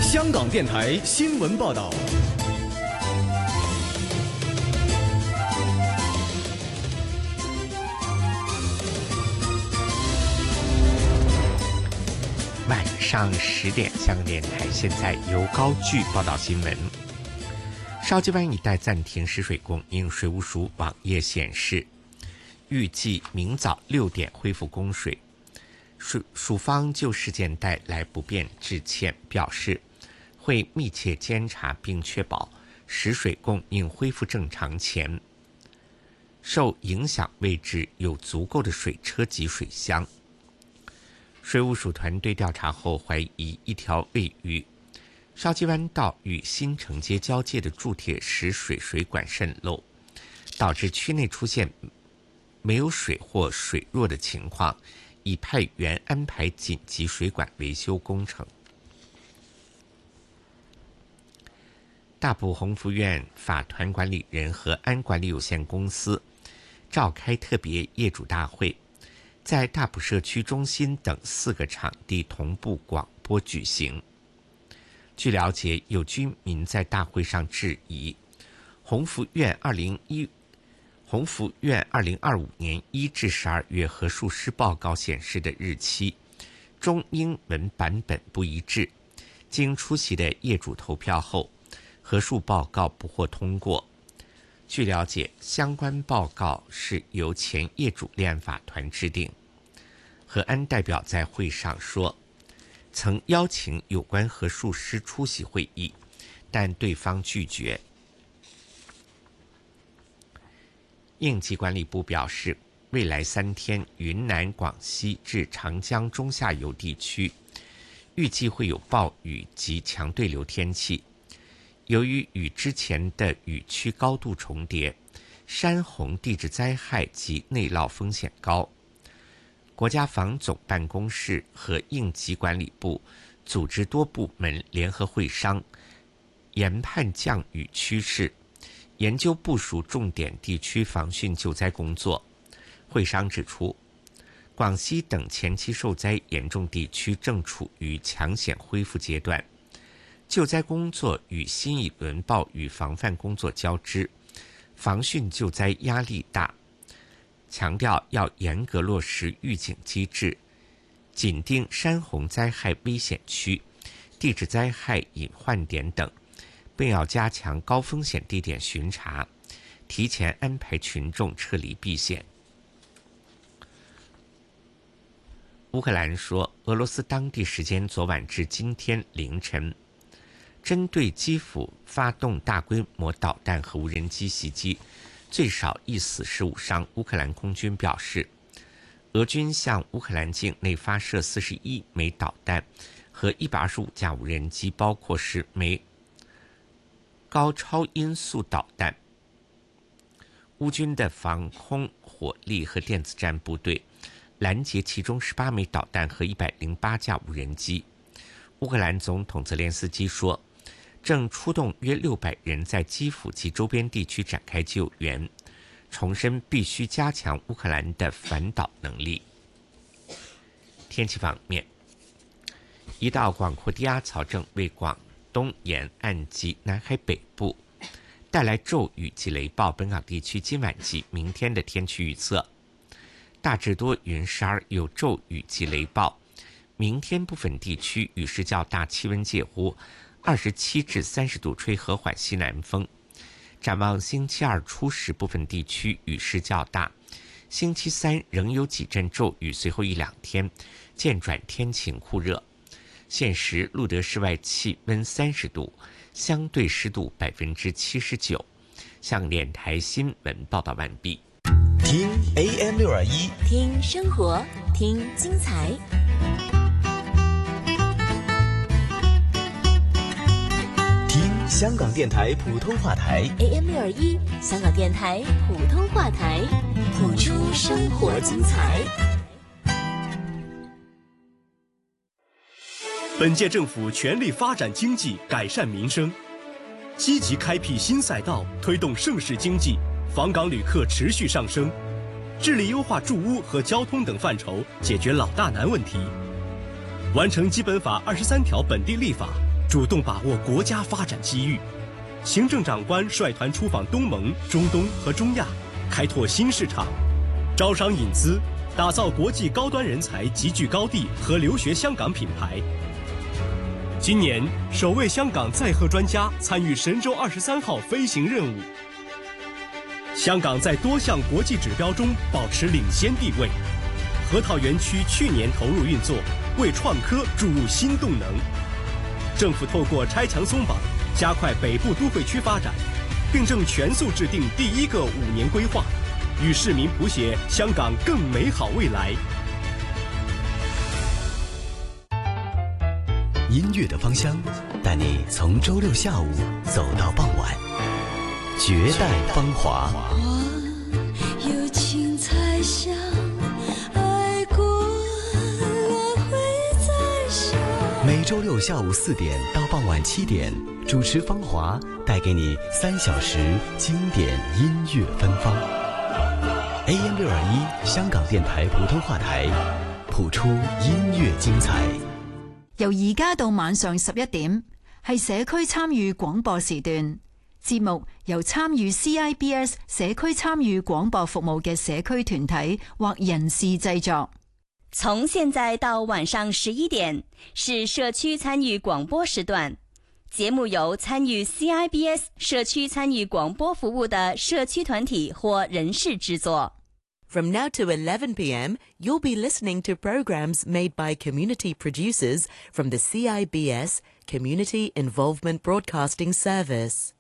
香港电台新闻报道。 晚上10点，香港电台现在由高炬报道新闻。筲箕湾一带暂停食水供应，水务署网页显示，预计明早6点恢复供水。署方就事件带来不便致歉，表示会密切监察并确保食水供应恢复正常前，受影响位置有足够的水车及水箱。水务署团队调查后怀疑一条位于筲箕湾道与新城街交界的铸铁食水水管渗漏，导致区内出现没有水或水弱的情况，已派员安排紧急水管维修工程。大埔鸿福苑法团管理人和安管理有限公司召开特别业主大会，在大埔社区中心等4个场地同步广播举行。据了解，有居民在大会上质疑鸿福苑2025年1至12月核数师报告显示的日期中英文版本不一致，经出席的业主投票后，核数报告不获通过。据了解，相关报告是由前业主立案法团制定。和安代表在会上说，曾邀请有关核数师出席会议，但对方拒绝。应急管理部表示，未来3天，云南、广西至长江中下游地区预计会有暴雨及强对流天气。由于与之前的雨区高度重叠，山洪地质灾害及内涝风险高。国家防总办公室和应急管理部组织多部门联合会商，研判降雨趋势，研究部署重点地区防汛救灾工作。会商指出，广西等前期受灾严重地区正处于抢险恢复阶段，救灾工作与新一轮暴雨防范工作交织，防汛救灾压力大，强调要严格落实预警机制，紧盯山洪灾害危险区、地质灾害隐患点等，并要加强高风险地点巡查，提前安排群众撤离避险。乌克兰说，俄罗斯当地时间昨晚至今天凌晨，针对基辅发动大规模导弹和无人机袭击，最少1死15伤。乌克兰空军表示，俄军向乌克兰境内发射41枚导弹和125架无人机，包括10枚高超音速导弹。乌军的防空火力和电子战部队拦截其中18枚导弹和108架无人机。乌克兰总统泽连斯基说，正出动约600人在基辅及周边地区展开救援，重申必须加强乌克兰的反导能力。天气方面，一道广阔低压槽正为广东沿岸及南海北部带来骤雨及雷暴。本港地区今晚及明天的天气预测，大致多云12，有骤雨及雷暴。明天部分地区雨势较大，气温介乎27至30度，吹和缓西南风。展望星期2初时，部分地区雨势较大，星期3仍有几阵骤雨，随后1-2天渐转天晴酷热。现时录得室外气温30度，相对湿度79%。香港电台新闻报道完毕。 听 AM621， 听生活，听精彩。 听香港电台普通话台 AM621，香港电台普通话台，谱出生活精彩。 本届政府全力发展经济，改善民生，积极开辟新赛道，推动盛世经济，访港旅客持续上升，致力优化住屋和交通等范畴，解决老大难问题，完成基本法23条本地立法， 主动把握国家发展机遇。行政长官率团出访东盟、中东和中亚，开拓新市场，招商引资，打造国际高端人才集聚高地和留学香港品牌。今年首位香港载荷专家参与神舟23号飞行任务。香港在多项国际指标中保持领先地位。河套园区去年投入运作，为创科注入新动能。政府透过拆墙松绑，加快北部都会区发展，并正全速制定第一个5年规划，与市民谱写香港更美好未来。 音乐的芳香，带你从周六下午走到傍晚，绝代芳华。 有情才想爱过了会再想。 每周六下午4点到傍晚7点，主持芳华带给你3小时经典音乐芬芳。AM621香港電台普通話台，譜出音樂精彩。 由而家到晚上11點，係社區參與廣播時段。節目由參與 CIBS 社區參與廣播服務嘅社區團體或人士製作。 從現在到晚上11點，是社區參與廣播時段。節目由參與 CIBS 社區參與廣播服務的社區團體或人士製作。 From now to 11 p.m., you'll be listening to programs made by community producers from the CIBS Community Involvement Broadcasting Service.